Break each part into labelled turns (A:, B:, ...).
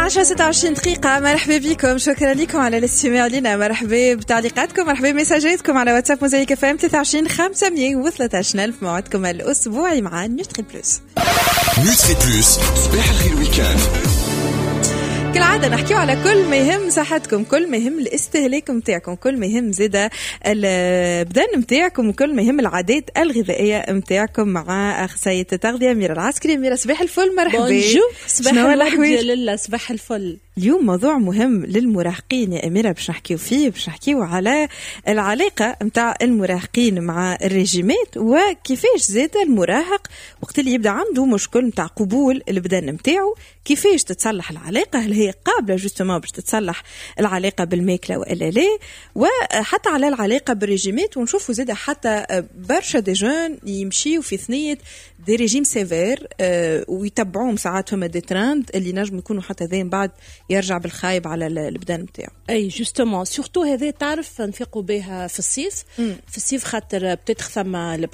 A: 10:26 دقيقة. مرحبا بكم، شكرا لكم على الاستماع لنا، مرحبا بتعليقاتكم، مرحبا بمساجاتكم على واتساب موزايك FM 23 513 ألف. موعدكم الأسبوعي مع نوتري بلوس.
B: نوتري بلوس صباح الخير ويكاند.
A: كالعادة نحكيو على كل ما يهم صحتكم، كل ما يهم الاستهلاك متاعكم، كل ما يهم زيادة البدن متاعكم، وكل ما يهم العادات الغذائية متاعكم مع أخصائية التغذية ميرا العسكري. ميرا صباح الفل، مرحبا.
C: بونجو، صباح الورد لله، صباح الفل.
A: اليوم موضوع مهم للمراهقين يا أميرة، باش نحكيو فيه، باش نحكيو على العلاقة متاع المراهقين مع الرجيمات، وكيفاش زاد المراهق وقت اللي يبدأ عنده مشكل متاع قبول البدن متاعه كيفاش تتصلح العلاقة، هل هي قابلة جوستومون باش تتصلح العلاقة بالماكلة وإلا لا، وحتى على العلاقة بالرجيمات. ونشوفوا زاد حتى برشا دي جون يمشيوا في ثنية دي ريجيم سيفير ويتبعوهم ساعات هما دي تراند اللي نجم يكونوا حتى ذين بعد يرجع بالخايب على البدن متاعه.
C: اي جوستومون سورتو هذا تعرف نفيقوا بها في الصيف. في الصيف خاطر بتتخثم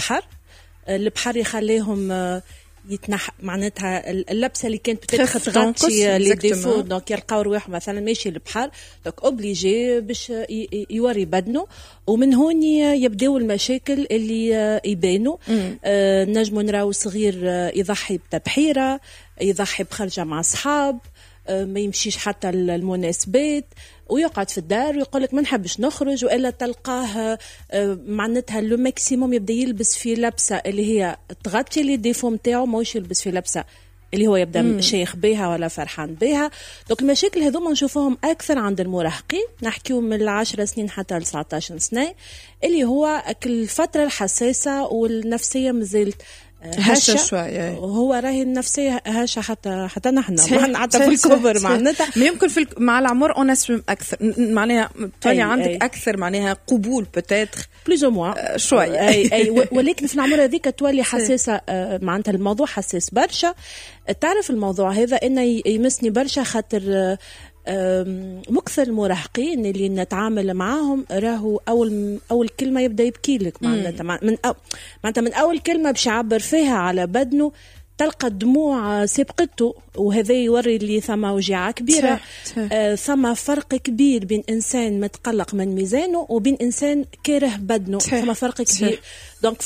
C: البحر يخليهم يتنح معناتها اللبسه اللي كانت بتتخذ تغطي لي ديفو، دونك يلقاو رواحهم مثلا ماشي البحر، دونك اوبليجي باش يوري بدنه، ومن هون يبداو المشاكل اللي يبانوا. نجموا نراو صغير يضحي بتبحيره، يضحي بخرجه مع اصحاب، ما يمشيش حتى المناسبات، ويقعد في الدار ويقول لك ما نحبش نخرج، والا تلقاه معناتها لو ماكسيموم يبدا يلبس في لبسه اللي هي تغطي لي ديفو نتاعو، ماهوش يلبس في لبسه اللي هو يبدا شيخ بها ولا فرحان بها. دونك المشاكل هذوما نشوفوهم اكثر عند المراهقين، نحكيو من 10 سنين حتى 19 سنه، اللي هو الفتره الحساسه والنفسيه مازالت
A: هشة شوية.
C: هو راهي النفسية هشة حتى نحن حتى في الكبر معناتها
A: ما يمكن مع العمر أنسم أكثر، معناها تولي عندك أكثر معناها قبول بتاتر
C: بلوز او موان
A: شوية.
C: أي ولكن في العمر هذيك تولي حساسة، معناتها الموضوع حساس برشا. تعرف الموضوع هذا إنه يمسني برشا خاطر مكثر المراهقين اللي نتعامل معاهم راهو أول كلمة يبدأ يبكي لك، معناتها من أول كلمة باش يعبر فيها على بدنه تلقى الدموع سبقته، وهذا يوري اللي ثم وجعة كبيرة. ثم فرق كبير بين إنسان متقلق من ميزانه وبين إنسان كاره بدنه، ثم فرق كبير. دونك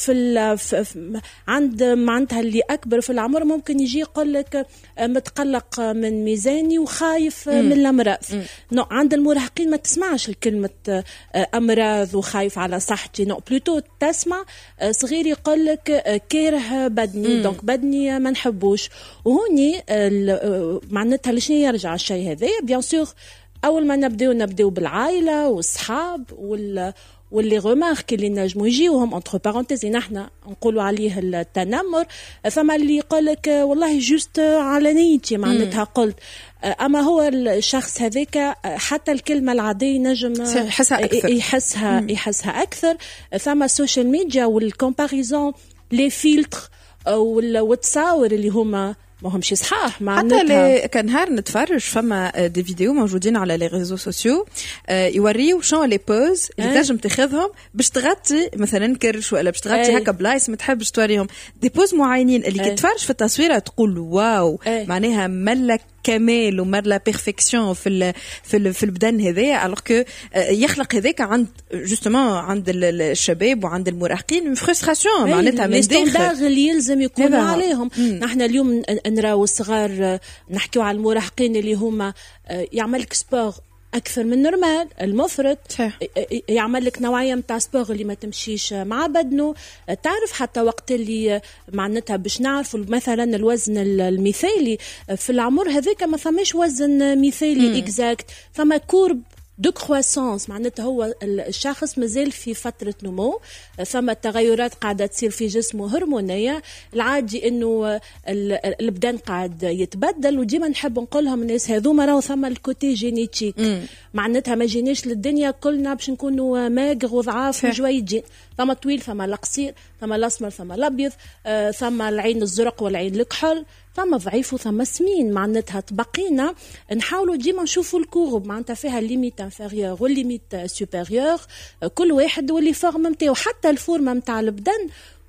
C: عند معناتها اللي أكبر في العمر ممكن يجي يقول لك متقلق من ميزاني وخايف من الأمراض. عند المراهقين ما تسمعش الكلمة أمراض وخايف على صحتي، بلوتو تسمع صغير يقول لك كاره بدني، دونك بدني ما نحبوش. وهوني معناتها ليش يرجع الشيء هذا؟ بيان سور أول ما نبدأو بالعائلة والصحاب واللي غمارك اللي نجموا يجيوهم انتر بارونتيز نحن نقولوا عليه التنمر. ثم اللي يقولك والله جوست على نيتي معناتها قلت، اما هو الشخص هذاك حتى الكلمه العاديه نجم يحسها اكثر. ثم السوشيال ميديا والكومباريزون لي فيلتر والتصاور اللي هما ما همش صحاح
A: معناتها. حتى كان نهار نتفرج فما دي فيديو موجودين على لي ريزو سوسيو يوريو شنو لي بوز اللي تنجم تاخذهم باش تغطي مثلا كرش ولا باش تغطي هكا بلايص ما تحبش توريهم، دي بوز معينين اللي كي تفرج في التصويره تقول واو معناها ملك كمال ومرلا بيرفكسيون في البدن هذايا، الوغ كو يخلق هذاك عند جوستومون عند الشباب وعند المراهقين فرستراسيون معناتها من
C: داخل اللي يلزم يكونوا عليهم. نحن اليوم نراو الصغار نحكيو على المراهقين اللي هما يعمل لك سبور أكثر من نورمال، المفرط يعمل لك نوعية متاع سبور اللي ما تمشيش مع بدنه. تعرف حتى وقت اللي معناتها باش نعرفوا مثلا الوزن المثالي في العمر هذاك ما فماش وزن مثالي إكزاكت، فما كورب دو كرواسانس، معناتها هو الشخص مازال في فترة نمو، ثم التغيرات قاعدة تصير في جسمه هرمونية، العادي انه البدن قاعد يتبدل. وديما نحب نقولهم الناس هذوما راهو ثم الكوتي جينيتيك، معناتها ما جينيش للدنيا كلنا باش نكونوا ماغر وضعاف وجويجين، ثم طويل ثم القصير، ثم الاسمر ثم الابيض، ثم العين الزرق والعين الكحل، ثم ضعيف وثم سمين. معناتها تبقينا نحاولوا ديما نشوفوا الكورب معناتها فيها الليميت انفيريور والليميت سوبيريور، كل واحد واللي فورم نتاعو، حتى الفورمه نتاع البدن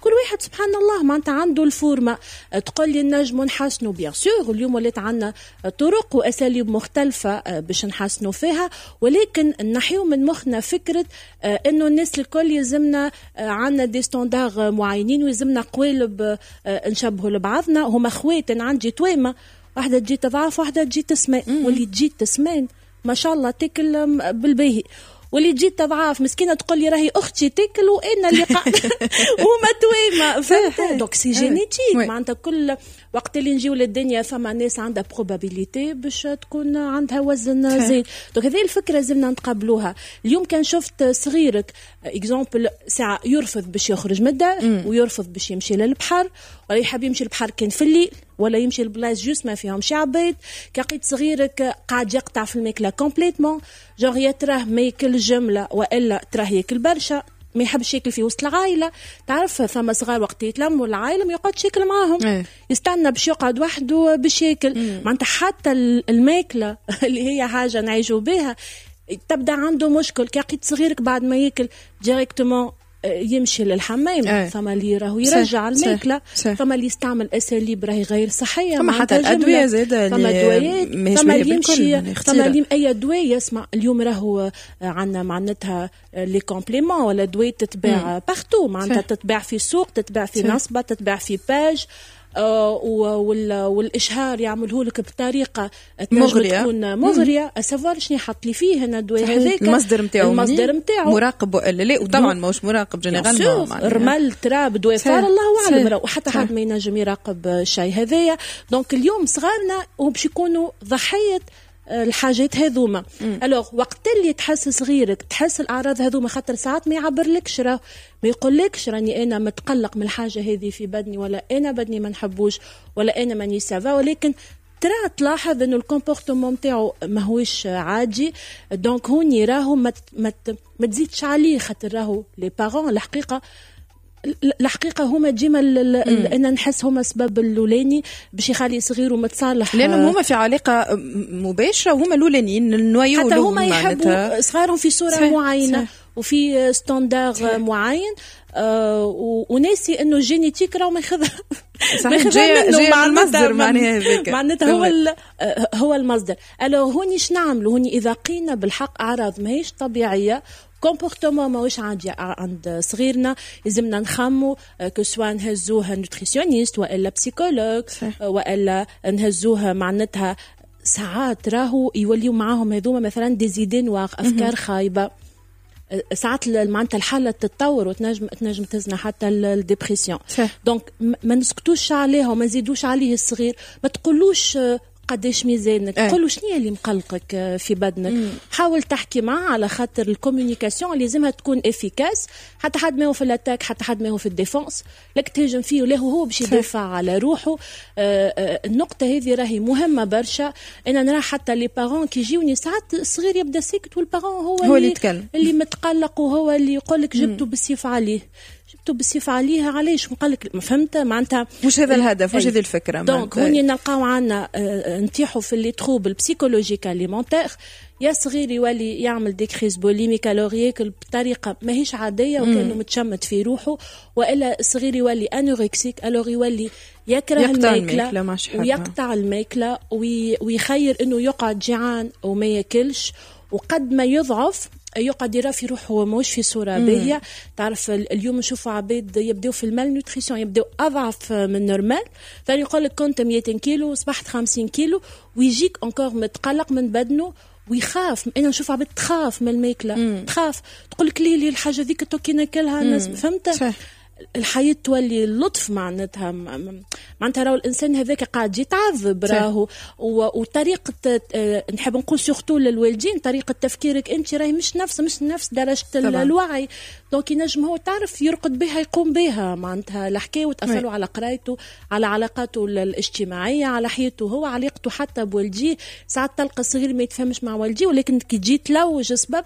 C: كل واحد سبحان الله معناتها عنده الفورمة. تقول لي نجموا نحسنوا بيان سور، اليوم ولات عندنا طرق وأساليب مختلفة باش نحسنوا فيها، ولكن نحيو من مخنا فكرة إنه الناس الكل يلزمنا عندنا دي ستاندار معينين ويلزمنا قوالب نشبهوا لبعضنا. هما خوات، أنا عندي تويمة، واحدة تجي تضعف واحدة تجي تسمان، واللي تجي تسمان ما شاء الله تاكل بالباهي، واللي تجي تضعاف مسكينه تقول لي راهي اختي تاكل وانا اللي قاعده وما تويمه. فهمت؟ دونك سي جينيتيك معناتها كل وقت اللي نجيو للدنيا فما ناس عندها بروبابيليتي باش تكون عندها وزن زين. دونك هذه الفكره لازمنا نتقبلوها. اليوم كان شفت صغيرك اكزامبل ساعه يرفض باش يخرج من الدار ويرفض باش يمشي للبحر، ولا يحب يمشي للبحر كان في الليل، ولا يمشي لبلاص جوست ما فيهمش عباد. كقيت صغيرك قاعد يقطع في الماكله كومبليتمون، جوغ يتراه ما ياكل جمله والا تراه ياكل برشا، ما يحبش ياكل في وسط العائله. تعرف ثم صغار وقت يتلموا العائله ما يقعدش ياكل معاهم، يستنى باش يقعد وحده باش ياكل. معناتها حتى الماكله اللي هي حاجه نعيشوا بها تبدا عنده مشكل. كقيت صغيرك بعد ما ياكل ديريكتومون يمشي للحمام، فما اللي راهو يرجع الماكله، فما اللي يستعمل اساليب راهي غير صحيه،
A: فما حتى الادويه زاده،
C: فما دوايات، فما اللي يمشي، فما اللي اي دوايه. اسمع اليوم راهو عندنا معناتها لي كومبليمون ولا دوايات تتباع بارتو، معناتها تتباع في السوق، تتباع في نصبه، تتباع في باج، والاشهار يعملوه لك بطريقه
A: مغريه،
C: تكون مغريه. اسافوار شنو يحط لي فيه هنا الدواء هذاك،
A: المصدر نتاعو مراقب ولا لا، وطبعا ماهوش مراقب جينيرالمون،
C: رمل تراب دواء فار الله اعلم، وحتى حد ما ينجم يراقب الشيء هذايا. دونك اليوم صغارنا وباش يكونوا ضحيه الحاجات هذوما. الوغ وقت اللي تحس صغيرك تحس الاعراض هذوما، خاطر ساعات ما يعبرلكش، ما يقولكش راني انا متقلق من الحاجه هذه في بدني، ولا انا بدني ما نحبوش، ولا انا ماني سافا، ولكن ترى تلاحظ انه الكومبورتمون نتاعو ماهوش عادي. دونك هوني راهو ما تزيدش عليه، خاطر راهو لي بارون الحقيقه هما ديما انا نحس هما السبب الاولاني باش يخلي صغير ومتصالح،
A: لانهم هما في علاقه مباشره، وهما الاولانيين النوايا،
C: حتى هما يحبوا صغارهم في صوره معينه وفي ستاندار معين. وناسي انه الجينيتيك راهو ما ياخذ
A: جاي مع المصدر،
C: معناتها هو المصدر. الو هوني شنعملوا؟ هوني اذا قينا بالحق اعراض ماهيش طبيعيه، كومبورتمون ماهوش عند صغيرنا، لازمنا نخمو كسوا نهزوها نوتريسيونيست والا بسيكولوج والا نهزوها معناتها ساعات راهو يوليو معاهم هذوما مثلا ديزيدين افكار خايبه. ساعات معناتها الحاله تتطور وتنجم تزنا حتى الديبرسيون. دونك ما نسكتوش عليها وما نزيدوش عليه الصغير. ما تقولوش قداش ميزانك، قولوا شنو اللي مقلقك في بدنك. حاول تحكي معه، على خاطر الكوميونيكاسيون لازمها تكون افيكاس. حتى حد ما هو في الاتاك، حتى حد ما هو في الديفونس، لك تهجم فيه ولا هو باش يدافع على روحه. النقطه هذه راهي مهمه برشا. انا نرى حتى لي بارون كي يجيوني ساعات الصغير يبدا ساكت والبارون هو اللي يتكلم، اللي متقلق، وهو اللي يقول لك جبته بالسيف عليه، جبته بالسيف عليها علاش؟ مقلق، ما فهمت معناتها
A: مش هذا الهدف، مش هذه الفكره.
C: دونك هوني نلقاو عنا نتيحوا في اللي تروبل بسيكولوجيك اليمونتير. يا صغير يولي يعمل دي كريز بوليميك، الوغ ياكل بطريقه ماهيش عاديه وكانه متشمت في روحه، والا صغير يولي انوركسيك، الوغ يولي يكره الماكله ويقطع الماكله ويخير انه يقعد جيعان وما ياكلش، وقد ما يضعف يقعد يرى في روحه هو موش في صورة باهية. تعرف اليوم نشوفوا عباد يبدأوا في المال نوتريسيون، يبدأوا أضعف من نورمال، ثاني يقول لك كنت 200 كيلو صبحت 50 كيلو، ويجيك أنكور متقلق من بدنه ويخاف. أنا نشوف عباد تخاف من الماكلة، تخاف تقول لك ليه الحاجة ذيك توكي ناكلها الناس، فهمت؟ الحياة تولي اللطف معناتها راهو الإنسان هذاك قاعد يتعذب راهو، وطريقة نحب نقول سورتو للوالدين طريقة تفكيرك أنت راهي مش نفس درجة الوعي. دونك ينجم هو تعرف يرقد بها يقوم بها معناتها الحكاية، وتأثروا على قرايته، على علاقاته الاجتماعية، على حياته هو، علاقته حتى بوالديه. ساعات تلقى الصغير ما يتفهمش مع والديه، ولكن كي تجي تلوج سبب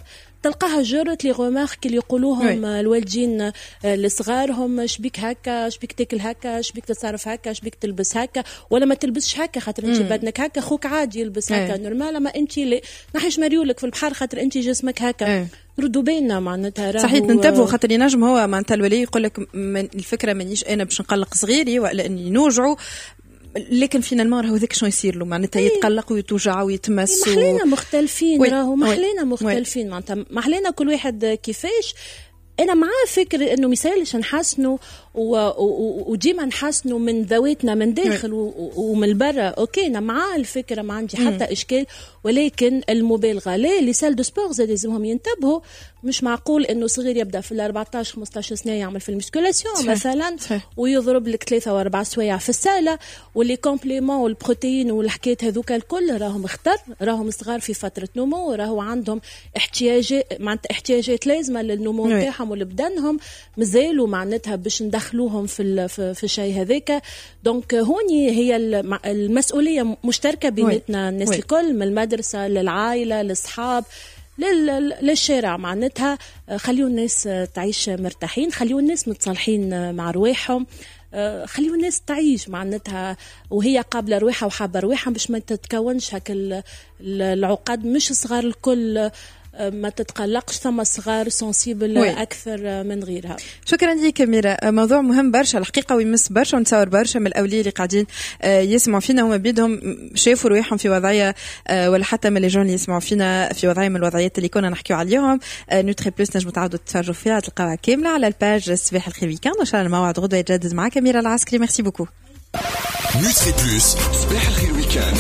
C: تلقاها جرت لي غومارك اللي يقولوهم الوالدين لصغارهم، شبيك هكا، شبيك تاكل هكا، شبيك تتصرف هكا، شبيك تلبس هكا، ولا ما تلبسش هكا خاطر انت بدنك هكا، خوك عادي يلبس هكا نورمال، اما انت اللي نحيش مريولك في البحر خاطر انت جسمك هكا. ردوا بينا معناتها
A: صحيح ننتبهوا خاطر ينجم هو معناتها الولي يقول لك الفكره مانيش انا باش نقلق صغيري ولا اني نوجعوا، لكن فينا راهو ذاك شنو يصير له معناتها يتقلق ويتوجع ويتمس.
C: محلينا مختلفين راهو محلينا مختلفين معناتها محلينا كل واحد كيفاش. أنا معاه فكر إنه مثالش نحسنوا وديما نحسنوا من ذواتنا من داخل ومن برا. أوكي أنا معاه الفكرة ما عندي حتى إشكال، ولكن المبالغة لا. اللي سال دو سبور زاد لازمهم ينتبهوا. مش معقول إنه صغير يبدأ في 14-15 سنة يعمل في المسكولاسيون مثلا ويضرب لك 3 و4 سوايع في السالة، واللي كومبليمون والبروتين والحكايات هذوك الكل راهم اختر، راهم صغار في فترة نمو، راهو عندهم احتياجات لازمة للنمو نتاعهم ولبدنهم، مازالوا معناتها باش ندخلوهم في الشيء هذاك. دونك هوني هي المسؤولية مشتركة بيناتنا الناس الكل، من المدرسة للعائلة للصحاب للشارع. معناتها خليوا الناس تعيش مرتاحين، خليوا الناس متصالحين مع رواحهم، خليوا الناس تعيش معناتها وهي قابلة رواحها وحابة رواحها باش ما تتكونش هك العقد. مش صغار الكل ما تتقلقش، ثم صغار سنسيبل أكثر من غيرها.
A: شكرا لك ميرا. موضوع مهم برشا الحقيقة ويمس برشا، ونتصور برشا من الأولياء اللي قاعدين يسمعوا فينا وما بيدهم شافوا رواحهم في وضعية، ولا حتى من اللي يسمعوا فينا في وضعية من الوضعيات اللي كنا نحكيو عليهم. نوتري بلوس نجموا تعودوا تتفرجوا فيها، تلقاوها كاملة على الباج صباح الخير ويكاند. وإن شاء الله الموعد غدوة يتجدد معك ميرا العسكري. ميرسي بوكو.
B: نوتري بلوس صباح الخير ويكاند.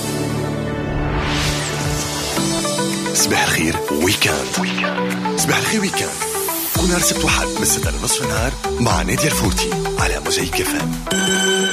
B: صباح الخير ويكاند. صباح الخير ويكاند كل نهار سبت وحد من 6 لنصف النهار مع نادية الفوتي على موزايك FM.